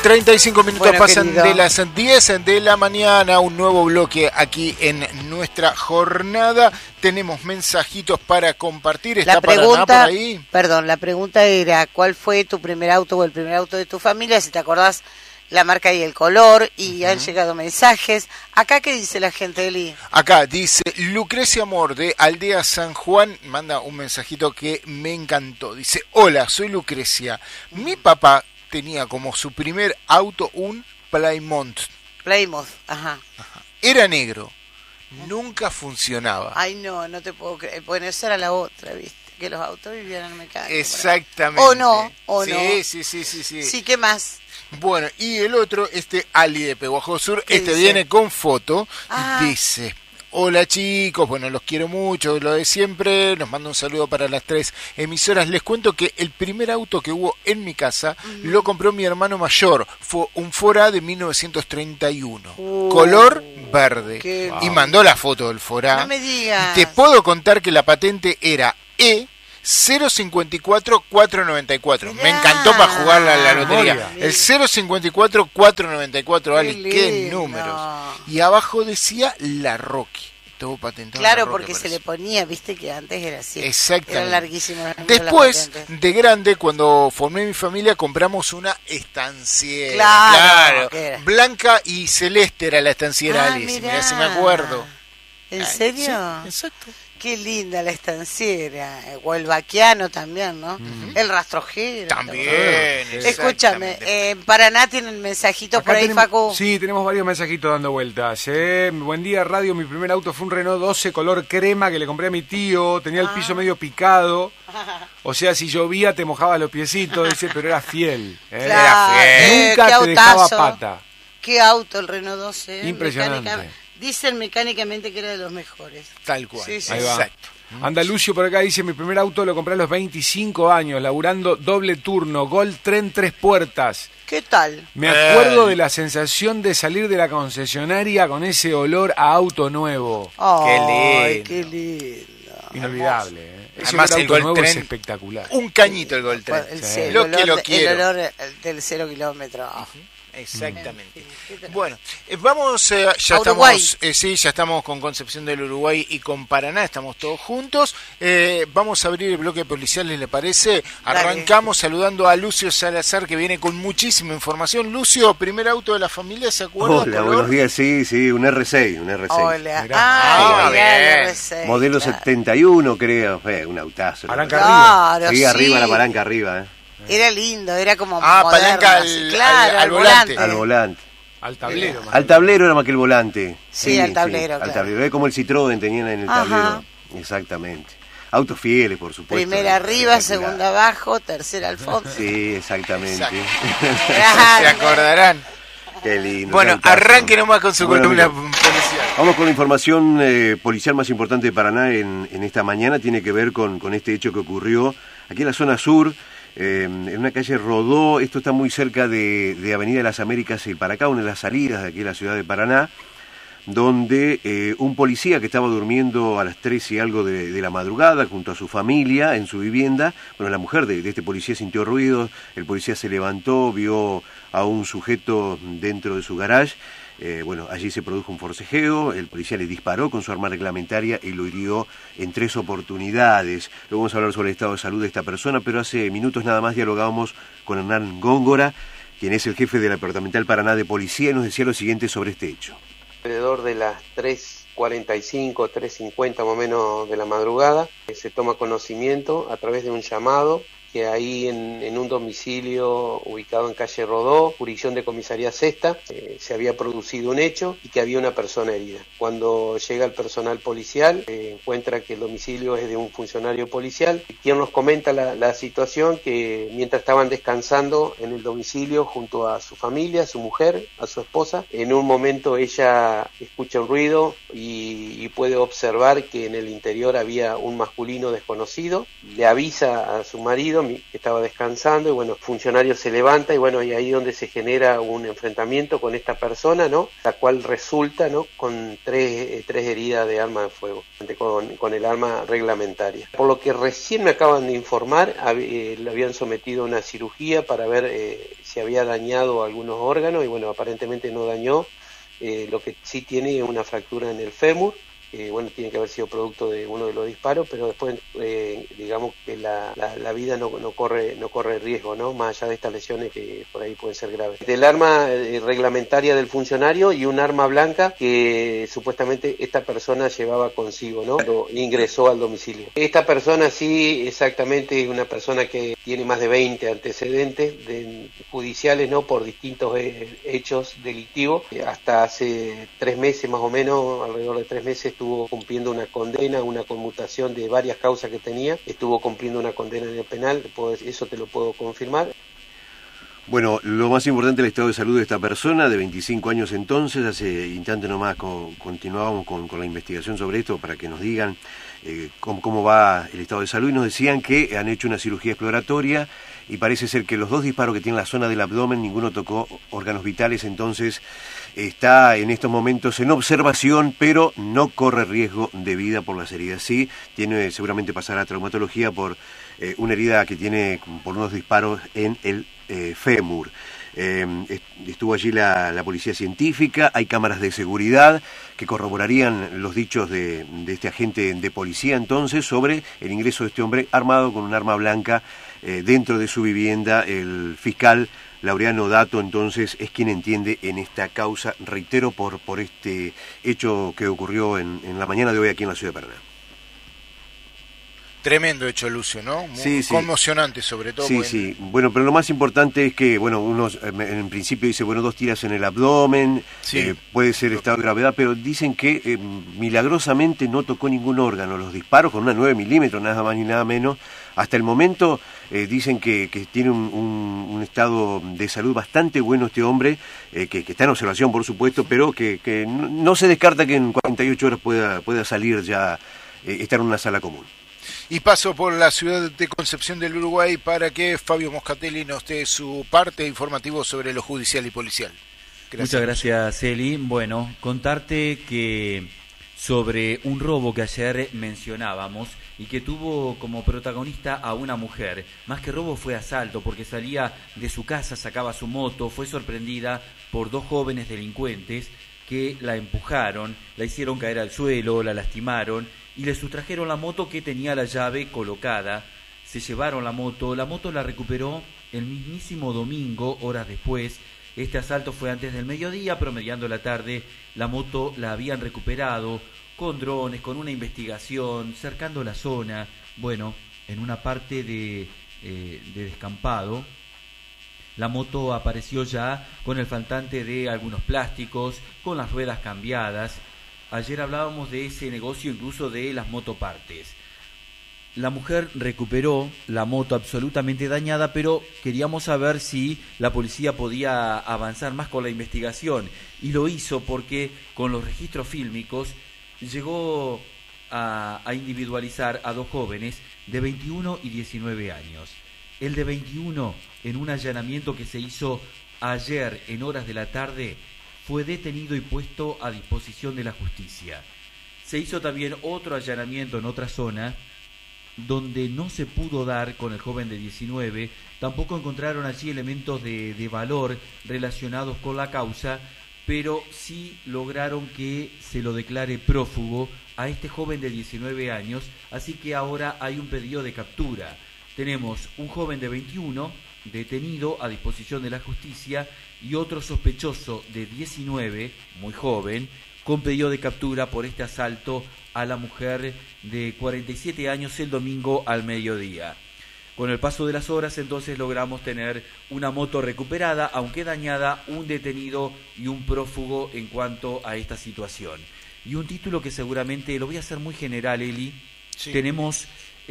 35 minutos Bueno, pasan querido, de las 10 de la mañana, un nuevo bloque aquí en nuestra jornada. Tenemos mensajitos para compartir. ¿Está Paraná por ahí? Perdón, la pregunta era, ¿cuál fue tu primer auto o el primer auto de tu familia? Si te acordás la marca y el color, y han llegado mensajes. ¿Acá qué dice la gente, Eli? Acá dice Lucrecia Amor de Aldea San Juan, manda un mensajito que me encantó. Dice, hola, soy Lucrecia. Mi papá tenía como su primer auto un Plymouth. Ajá. Era negro, nunca funcionaba. Ay, no te puedo creer. Bueno, esa era la otra, ¿viste? Que los autos vivían en mecánica. Exactamente. O no. Sí. Sí, ¿qué más? Bueno, y el otro, Ali de Peguajó Sur, dice? viene con foto, Ah. dice... Hola chicos, bueno, los quiero mucho, lo de siempre, nos manda un saludo para las 3 emisoras. Les cuento que el primer auto que hubo en mi casa lo compró mi hermano mayor, fue un Fora de 1931, color verde, y mandó la foto del Fora. No me digas. Y te puedo contar que la patente era E054494. Me encantó para jugar a la lotería. El 054494, Ale, qué números. Y abajo decía La Rocky. Estuvo patentado. Claro, Rocky, porque se le ponía, viste que antes era así. Exactamente. Era larguísimo. Después, de grande, cuando formé mi familia, compramos una estanciera. Claro. Blanca y celeste era la estanciera, Alice. Mirá si me acuerdo. ¿En serio? Sí, exacto. Qué linda la estanciera. O el vaquiano también, ¿no? El rastrojero. También. Escúchame, en Paraná tienen mensajitos por ahí, Facu. Sí, tenemos varios mensajitos dando vueltas. Buen día, radio. Mi primer auto fue un Renault 12 color crema que le compré a mi tío. Tenía el piso medio picado. O sea, si llovía te mojaba los piecitos, dice, pero era fiel. Claro, era fiel. Nunca te dejaba pata. Qué auto el Renault 12. Impresionante. Dicen mecánicamente que era de los mejores. Tal cual. Sí. Ahí va. Exacto. Anda Lucio por acá, dice, mi primer auto lo compré a los 25 años, laburando doble turno, Gol Tren 3 puertas. ¿Qué tal? Me acuerdo de la sensación de salir de la concesionaria con ese olor a auto nuevo. Ay, qué lindo. Inolvidable. Además el Gol nuevo Tren es espectacular. Un cañito el Gol Tren. Lo quiero. El olor del 0 kilómetro. Exactamente. Bueno, vamos, ya estamos con Concepción del Uruguay y con Paraná, estamos todos juntos. Vamos a abrir el bloque policial, ¿le parece? Arrancamos saludando a Lucio Salazar, que viene con muchísima información. Lucio, primer auto de la familia, ¿se acuerda? Hola, buenos días, sí, un R6. Hola. Bien. R6, Modelo 71, creo, un autazo. Palanca arriba. Sí, arriba, la palanca arriba, Era lindo, era como palanca al volante. Al volante. Al tablero. Al tablero era más que el volante. Sí, al tablero. Al tablero. Es como el Citroën tenían en el tablero. Exactamente. Autos fieles, por supuesto. Primera arriba, segunda abajo, tercera al fondo. Sí, exactamente. Se acordarán. Qué lindo. Bueno, arranque nomás con su columna policial. Vamos con la información policial más importante de Paraná en esta mañana. Tiene que ver con este hecho que ocurrió aquí en la zona sur. En una calle Rodó, esto está muy cerca de Avenida de las Américas y para acá, una de las salidas de aquí de la ciudad de Paraná, donde un policía que estaba durmiendo a las 3 y algo de la madrugada junto a su familia en su vivienda, bueno, la mujer de este policía sintió ruido, el policía se levantó, vio a un sujeto dentro de su garage. Allí se produjo un forcejeo, el policía le disparó con su arma reglamentaria y lo hirió en 3 oportunidades. Luego vamos a hablar sobre el estado de salud de esta persona, pero hace minutos nada más dialogábamos con Hernán Góngora, quien es el jefe de la Departamental Paraná de Policía, y nos decía lo siguiente sobre este hecho. Alrededor de las 3:45, 3:50 más o menos de la madrugada, se toma conocimiento a través de un llamado que ahí en un domicilio ubicado en calle Rodó, jurisdicción de comisaría Sexta, se había producido un hecho y que había una persona herida. Cuando llega el personal policial, encuentra que el domicilio es de un funcionario policial, quien nos comenta la situación, que mientras estaban descansando en el domicilio junto a su familia, a su mujer, a su esposa, en un momento ella escucha un ruido y puede observar que en el interior había un masculino desconocido, le avisa a su marido funcionario que estaba descansando, y bueno, el funcionario se levanta, y bueno, y ahí donde se genera un enfrentamiento con esta persona, ¿no? La cual resulta, ¿no?, con tres heridas de arma de fuego, con el arma reglamentaria. Por lo que recién me acaban de informar, le habían sometido a una cirugía para ver si había dañado algunos órganos, y bueno, aparentemente no dañó. Lo que sí tiene es una fractura en el fémur. Bueno, tiene que haber sido producto de uno de los disparos, pero después digamos que la vida no corre riesgo, ¿no?, más allá de estas lesiones que por ahí pueden ser graves. Del arma reglamentaria del funcionario y un arma blanca que supuestamente esta persona llevaba consigo, ¿no?, cuando ingresó al domicilio. Esta persona sí, exactamente, es una persona que tiene más de 20 antecedentes judiciales, ¿no?, por distintos hechos delictivos. Hasta hace 3 meses más o menos, alrededor de 3 meses, estuvo cumpliendo una condena, una conmutación de varias causas que tenía, estuvo cumpliendo una condena en el penal, eso te lo puedo confirmar. Bueno, lo más importante es el estado de salud de esta persona, de 25 años entonces. Hace instante nomás continuábamos con la investigación sobre esto para que nos digan cómo va el estado de salud, y nos decían que han hecho una cirugía exploratoria y parece ser que los 2 disparos que tiene en la zona del abdomen, ninguno tocó órganos vitales, entonces está en estos momentos en observación, pero no corre riesgo de vida por las heridas. Sí, seguramente pasará a traumatología por una herida que tiene por unos disparos en el fémur. Estuvo allí la policía científica, hay cámaras de seguridad que corroborarían los dichos de este agente de policía entonces sobre el ingreso de este hombre armado con un arma blanca dentro de su vivienda. El fiscal Laureano Dato entonces es quien entiende en esta causa, reitero, por este hecho que ocurrió en la mañana de hoy aquí en la ciudad de Paraná. Tremendo hecho, Lucio, ¿no? Muy conmocionante, sobre todo. Sí. Bueno, pero lo más importante es que, bueno, uno en principio dice, bueno, 2 tiras en el abdomen, puede ser estado de gravedad, pero dicen que milagrosamente no tocó ningún órgano. Los disparos con una 9 milímetros, nada más ni nada menos. Hasta el momento dicen que tiene un estado de salud bastante bueno este hombre, que está en observación, por supuesto, pero que no se descarta que en 48 horas pueda salir ya, estar en una sala común. Y paso por la ciudad de Concepción del Uruguay para que Fabio Moscatelli nos dé su parte informativo sobre lo judicial y policial. Gracias. Muchas gracias, Eli. Bueno, contarte que sobre un robo que ayer mencionábamos y que tuvo como protagonista a una mujer. Más que robo fue asalto, porque salía de su casa, sacaba su moto, fue sorprendida por 2 jóvenes delincuentes que la empujaron, la hicieron caer al suelo, la lastimaron y le sustrajeron la moto que tenía la llave colocada. Se llevaron la moto la recuperó el mismísimo domingo, horas después. Este asalto fue antes del mediodía, promediando la tarde. La moto la habían recuperado con drones, con una investigación, cercando la zona. Bueno, en una parte de descampado, la moto apareció ya con el faltante de algunos plásticos, con las ruedas cambiadas. Ayer hablábamos de ese negocio, incluso de las motopartes. La mujer recuperó la moto absolutamente dañada, pero queríamos saber si la policía podía avanzar más con la investigación. Y lo hizo porque con los registros fílmicos llegó a individualizar a 2 jóvenes de 21 y 19 años. El de 21, en un allanamiento que se hizo ayer en horas de la tarde, fue detenido y puesto a disposición de la justicia. Se hizo también otro allanamiento en otra zona donde no se pudo dar con el joven de 19, tampoco encontraron allí elementos de valor relacionados con la causa, pero sí lograron que se lo declare prófugo a este joven de 19 años, así que ahora hay un pedido de captura. Tenemos un joven de 21 detenido a disposición de la justicia y otro sospechoso de 19, muy joven, con pedido de captura por este asalto a la mujer de 47 años el domingo al mediodía. Con el paso de las horas entonces logramos tener una moto recuperada, aunque dañada, un detenido y un prófugo en cuanto a esta situación. Y un título que seguramente, lo voy a hacer muy general, Eli, sí. Tenemos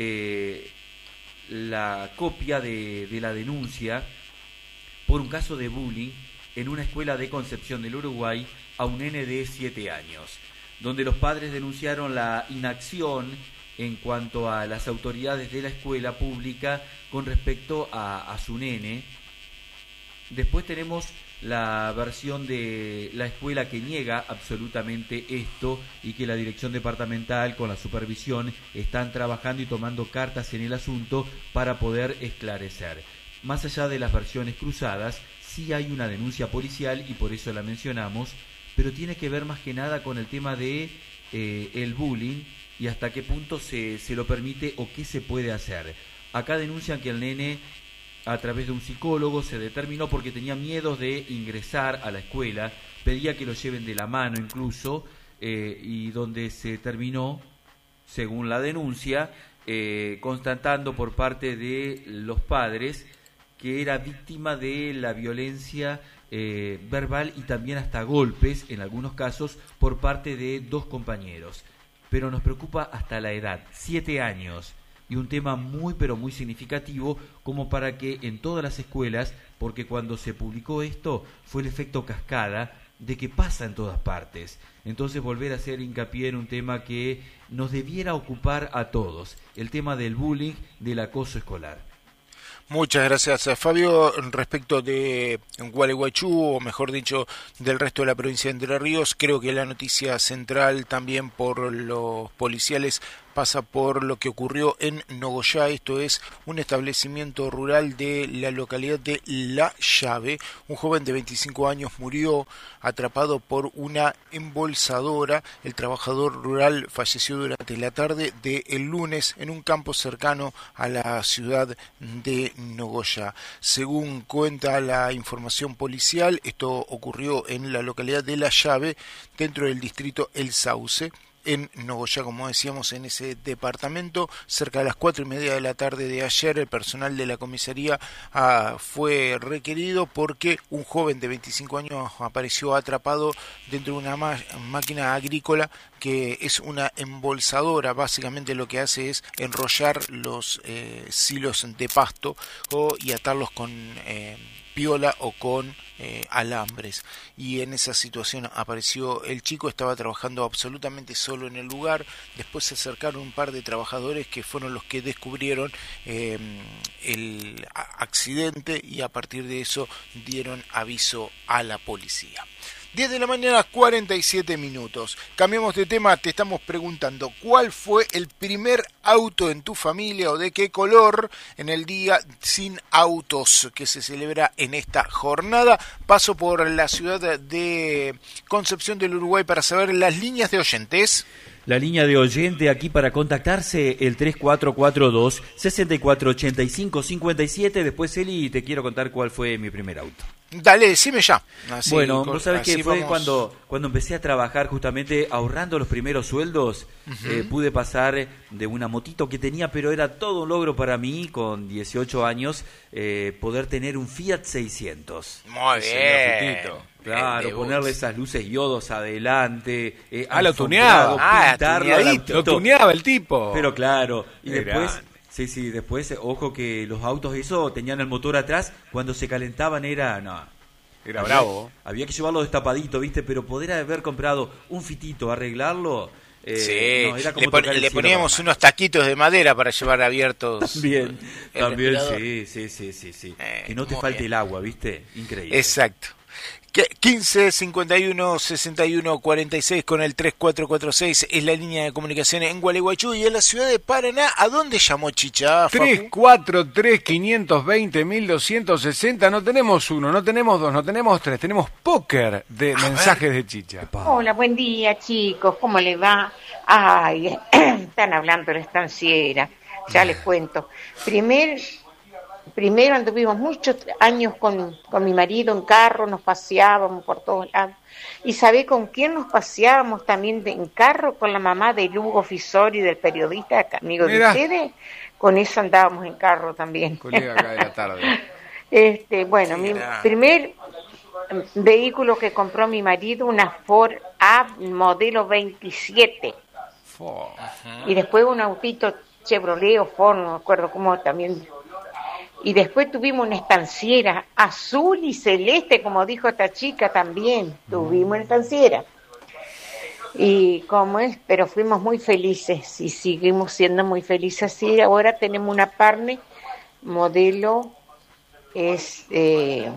la copia de la denuncia por un caso de bullying en una escuela de Concepción del Uruguay a un nene de 7 años, donde los padres denunciaron la inacción en cuanto a las autoridades de la escuela pública con respecto a su nene. Después tenemos la versión de la escuela que niega absolutamente esto y que la dirección departamental con la supervisión están trabajando y tomando cartas en el asunto para poder esclarecer. Más allá de las versiones cruzadas, sí hay una denuncia policial y por eso la mencionamos, pero tiene que ver más que nada con el tema de el bullying y hasta qué punto se lo permite o qué se puede hacer. Acá denuncian que el nene, a través de un psicólogo, se determinó porque tenía miedos de ingresar a la escuela, pedía que lo lleven de la mano incluso, y donde se terminó, según la denuncia, constatando por parte de los padres que era víctima de la violencia verbal y también hasta golpes, en algunos casos, por parte de 2 compañeros. Pero nos preocupa hasta la edad, 7 años. Y un tema muy pero muy significativo como para que en todas las escuelas, porque cuando se publicó esto fue el efecto cascada de que pasa en todas partes. Entonces volver a hacer hincapié en un tema que nos debiera ocupar a todos, el tema del bullying, del acoso escolar. Muchas gracias, Fabio. Respecto de Gualeguaychú, o mejor dicho, del resto de la provincia de Entre Ríos, creo que la noticia central también por los policiales pasa por lo que ocurrió en Nogoyá. Esto es un establecimiento rural de la localidad de La Llave. Un joven de 25 años murió atrapado por una embolsadora. El trabajador rural falleció durante la tarde del lunes en un campo cercano a la ciudad de Nogoyá. Según cuenta la información policial, esto ocurrió en la localidad de La Llave, dentro del distrito El Sauce, en Nogoyá, como decíamos, en ese departamento. Cerca de las 4:30 de la tarde de ayer, el personal de la comisaría fue requerido porque un joven de 25 años apareció atrapado dentro de una máquina agrícola que es una embolsadora. Básicamente lo que hace es enrollar los silos de pasto y atarlos con piola o con alambres, y en esa situación apareció el chico. Estaba trabajando absolutamente solo en el lugar. Después se acercaron un par de trabajadores que fueron los que descubrieron el accidente y a partir de eso dieron aviso a la policía. 10 de la mañana, 47 minutos. Cambiamos de tema, te estamos preguntando ¿cuál fue el primer auto en tu familia o de qué color en el Día Sin Autos que se celebra en esta jornada? Paso por la ciudad de Concepción del Uruguay para saber las líneas de oyentes. La línea de oyente aquí para contactarse, el 3442-6485-57. Después, Eli, te quiero contar cuál fue mi primer auto. Dale, decime ya. Así, bueno, vos sabés que fue cuando empecé a trabajar justamente ahorrando los primeros sueldos. Pude pasar de una motito que tenía, pero era todo un logro para mí, con 18 años, poder tener un Fiat 600. Muy bien. Claro, ponerle esas luces iodos adelante. Lo tuneaba. Lo tuneaba el tipo. Pero claro, y después... Sí, después, ojo que los autos eso tenían el motor atrás, cuando se calentaban era bravo. Había que llevarlo destapadito, ¿viste? Pero poder haber comprado un fitito, arreglarlo... era como le poníamos unos taquitos de madera para llevar abiertos. También, sí. Que no te falte el agua, ¿viste? Increíble. Exacto. 15 51 61 46 con el 3446 es la línea de comunicación en Gualeguaychú y en la ciudad de Paraná. ¿A dónde llamó Chicha, Facu? 343 520 1260. No tenemos uno, no tenemos dos, no tenemos tres. Tenemos póker de mensajes de Chicha. Hola, buen día, chicos. ¿Cómo le va? Ay, están hablando de la estanciera. Ya les cuento. Primero anduvimos muchos años con mi marido en carro, nos paseábamos por todos lados. ¿Y sabés con quién nos paseábamos también en carro? Con la mamá de Lugo Fisori, del periodista, amigo de ustedes. Con eso andábamos en carro también. Colega acá de la tarde. Mi primer vehículo que compró mi marido, una Ford A modelo 27. Y después un autito Chevrolet o Ford, no me acuerdo cómo también... Y después tuvimos una estanciera azul y celeste, como dijo esta chica también. Tuvimos una estanciera. Y pero fuimos muy felices y seguimos siendo muy felices. Sí, ahora tenemos una partner, modelo, es, 12.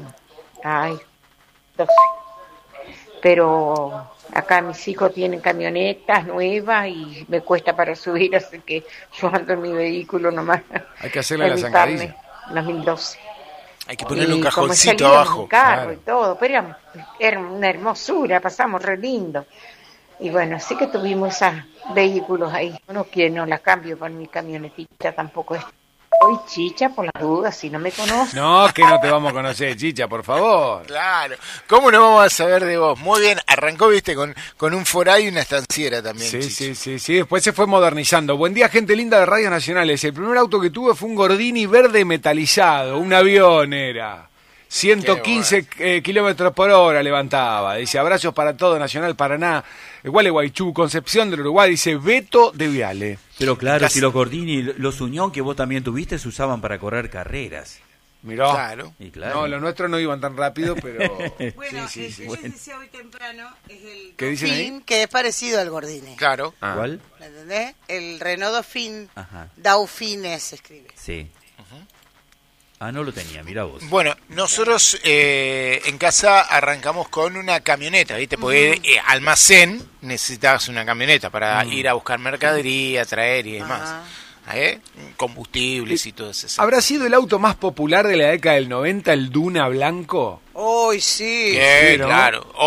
Pero acá mis hijos tienen camionetas nuevas y me cuesta para subir, así que yo ando en mi vehículo nomás. Hay que hacerle la zancadilla. 2012. Hay que ponerle un cajoncito abajo. Un carro y todo, pero era una hermosura, pasamos re lindo. Y bueno, sí que tuvimos esos vehículos ahí. No quiero, no la cambio por mi camionetita, tampoco es. Hoy Chicha, por las dudas, si no me conoces. No, que no te vamos a conocer, Chicha, por favor. Claro, ¿cómo no vamos a saber de vos? Muy bien, arrancó, viste, con un forá y una estanciera también. Sí, después se fue modernizando. Buen día, gente linda de Radios Nacionales. El primer auto que tuve fue un Gordini verde metalizado, un avión era. 115 kilómetros por hora levantaba. Dice, abrazos para todo, Nacional Paraná, Gualeguaychú, Concepción del Uruguay. Dice, Beto de Viale. Pero claro, si los Gordini, los Unión que vos también tuviste, se usaban para correr carreras. Mirá. Claro. No, los nuestros no iban tan rápido, pero... Bueno, yo decía hoy temprano, es el ¿Qué dicen ahí? Dauphin, que es parecido al Gordini. Claro. ¿Cuál? ¿Me entendés? El Renault Dauphin, Ajá. Dauphine se escribe. Sí. Ah, no lo tenía, mira vos. Bueno, nosotros en casa arrancamos con una camioneta, ¿viste? Porque almacén necesitabas una camioneta para ir a buscar mercadería, traer y demás. Combustibles y todo eso. ¿Habrá sido el auto más popular de la década del 90, el Duna blanco? ¡Uy, sí! ¿no? Claro.